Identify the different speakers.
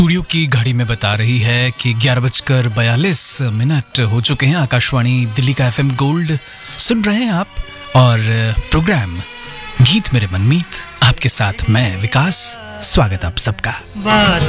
Speaker 1: Studio की घड़ी में बता रही है कि 11:42 हो चुके हैं। आकाशवाणी दिल्ली का एफएम गोल्ड सुन रहे हैं आप और प्रोग्राम गीत मेरे मनमीत, आपके साथ मैं विकास। स्वागत आप सबका।